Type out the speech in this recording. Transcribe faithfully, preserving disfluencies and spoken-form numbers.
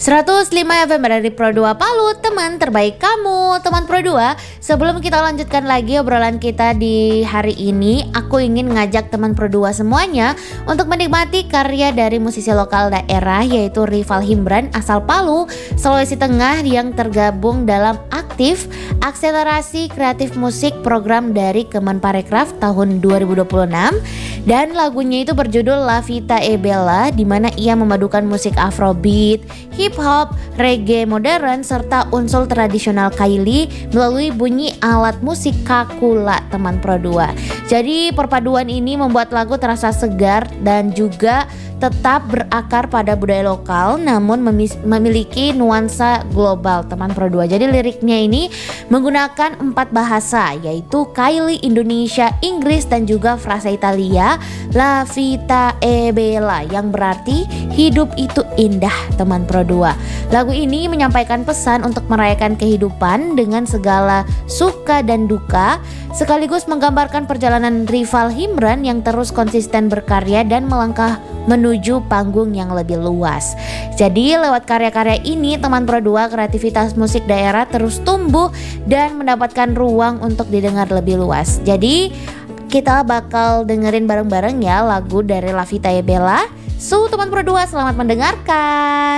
seratus lima F M dari Pro dua Palu, teman terbaik kamu. Teman Pro dua, sebelum kita lanjutkan lagi obrolan kita di hari ini, aku ingin ngajak teman Pro dua semuanya untuk menikmati karya dari musisi lokal daerah, yaitu Rival Himbran asal Palu, Sulawesi Tengah, yang tergabung dalam aktif akselerasi kreatif musik program dari Kemenparekraf tahun dua ribu dua puluh enam. Dan lagunya itu berjudul La Vita e Bella, di mana ia memadukan musik Afrobeat, hip hop, reggae modern, serta unsur tradisional Kaili melalui bunyi alat musik kakula, teman Pro dua. Jadi perpaduan ini membuat lagu terasa segar dan juga tetap berakar pada budaya lokal, namun memis- memiliki nuansa global, teman Pro dua. Jadi liriknya ini menggunakan empat bahasa, yaitu Kaili, Indonesia, Inggris, dan juga frasa Italia, La Vita e Bella, yang berarti hidup itu indah, teman Pro dua. Lagu ini menyampaikan pesan untuk merayakan kehidupan dengan segala suka dan duka, sekaligus menggambarkan perjalanan Rival Himbran yang terus konsisten berkarya dan melangkah menuju panggung yang lebih luas. Jadi lewat karya-karya ini, teman Pro dua, kreativitas musik daerah terus tumbuh dan mendapatkan ruang untuk didengar lebih luas. Jadi kita bakal dengerin bareng-bareng ya lagu dari La Vita e Bella. So teman Pro dua, selamat mendengarkan.